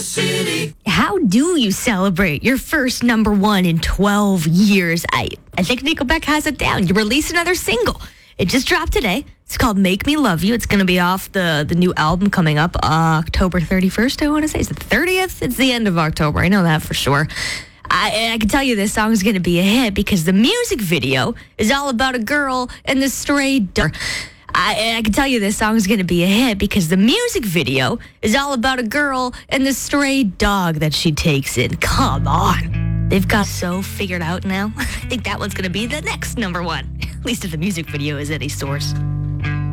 How do you celebrate your first number one in 12 years? I think Nickelback has it down. You released another single. It just dropped today. It's called Make Me Love You. It's going to be off the new album coming up October 31st, I want to say. Is it the 30th? It's the end of October. I know that for sure. I can tell you this song is going to be a hit because the music video is all about a girl and the stray dog. I can tell you this song is going to be a hit because the music video is all about a girl and the stray dog that she takes in. Come on. They've got so figured out now. I think that one's going to be the next number one, at least if the music video is any source.